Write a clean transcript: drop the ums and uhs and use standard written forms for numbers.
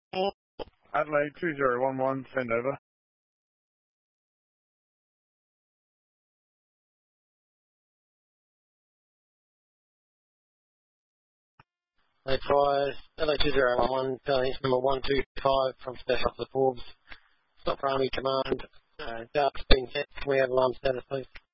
Adelaide 2011, send over. They tried LA2011, Pellings number 125 from Special Officer Forbes. Stop for Army Command. Dark's been set. Can we have alarm status, please?